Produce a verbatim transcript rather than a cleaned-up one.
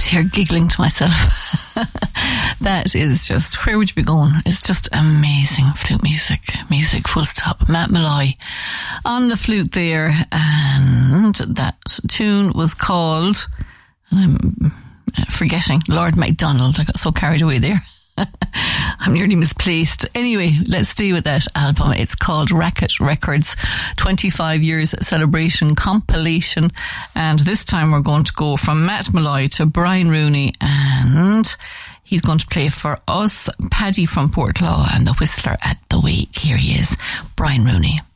here giggling to myself. That is just, where would you be going? It's just amazing flute music. Music, full stop. Matt Molloy on the flute there. And that tune was called, and I'm forgetting, Lord MacDonald. I got so carried away there. I'm nearly misplaced. Anyway, let's stay with that album. It's called Racket Records twenty-five years celebration compilation. And this time we're going to go from Matt Molloy to Brian Rooney, and he's going to play for us Paddy from Portlaw and the Whistler at the Wake. Here he is, Brian Rooney.